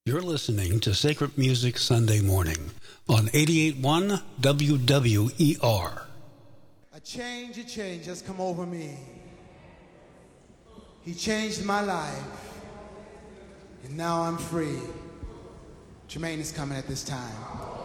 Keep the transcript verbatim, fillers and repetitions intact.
You're listening to Sacred Music Sunday Morning on eighty-eight point one W W E R. A change, a change has come over me. He changed my life, and now I'm free. Jermaine is coming at this time.